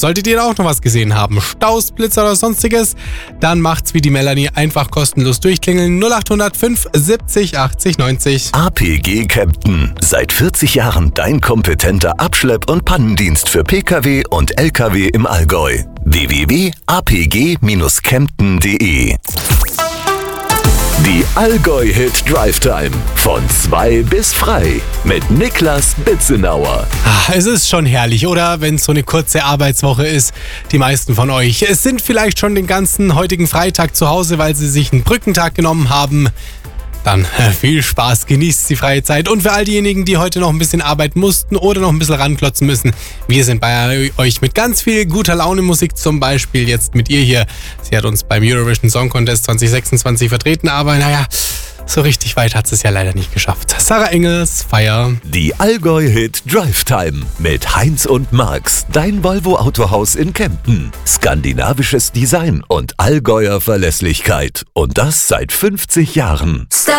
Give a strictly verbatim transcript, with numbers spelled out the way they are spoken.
Solltet ihr auch noch was gesehen haben, Staus, Blitzer oder sonstiges, dann macht's wie die Melanie, einfach kostenlos durchklingeln. null acht null null fünf siebzig achtzig neunzig. A P G Kempten. Seit vierzig Jahren dein kompetenter Abschlepp- und Pannendienst für Pkw und Lkw im Allgäu. w w w punkt a p g dash kempten punkt d e. Die Allgäu-Hit Drive Time. Von zwei bis frei. Mit Niklas Bitzenauer. Ah, es ist schon herrlich, oder? Wenn es so eine kurze Arbeitswoche ist. Die meisten von euch. Es sind vielleicht schon den ganzen heutigen Freitag zu Hause, weil sie sich einen Brückentag genommen haben. Dann äh, viel Spaß, genießt die freie Zeit. Und für all diejenigen, die heute noch ein bisschen arbeiten mussten oder noch ein bisschen ranklotzen müssen, wir sind bei euch mit ganz viel guter Laune Musik, zum Beispiel jetzt mit ihr hier. Sie hat uns beim Eurovision Song Contest zwanzig sechsundzwanzig vertreten, aber naja, so richtig weit hat sie es ja leider nicht geschafft. Sarah Engels, Feier. Die Allgäu-Hit Drive Time mit Heinz und Marx, dein Volvo Autohaus in Kempten. Skandinavisches Design und Allgäuer Verlässlichkeit. Und das seit fünfzig Jahren. Stop.